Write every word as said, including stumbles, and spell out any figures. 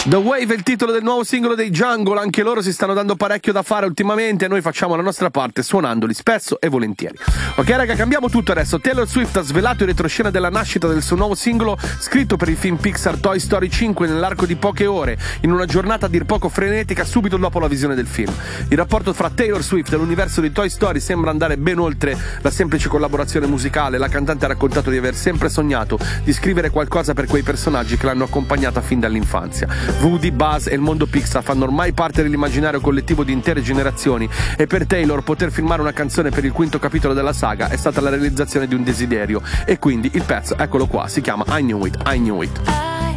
The Wave è il titolo del nuovo singolo dei Jungle, anche loro si stanno dando parecchio da fare ultimamente e noi facciamo la nostra parte suonandoli spesso e volentieri. Ok raga, cambiamo tutto adesso. Taylor Swift ha svelato in retroscena della nascita del suo nuovo singolo scritto per il film Pixar Toy Story cinque nell'arco di poche ore, in una giornata a dir poco frenetica subito dopo la visione del film. Il rapporto fra Taylor Swift e l'universo di Toy Story sembra andare ben oltre la semplice collaborazione musicale. La cantante ha raccontato di aver sempre sognato di scrivere qualcosa per quei personaggi che l'hanno accompagnata fin dall'infanzia. Woody, Buzz e il mondo Pixar fanno ormai parte dell'immaginario collettivo di intere generazioni e per Taylor poter filmare una canzone per il quinto capitolo della saga è stata la realizzazione di un desiderio e quindi il pezzo, eccolo qua, si chiama I Knew It, I Knew It.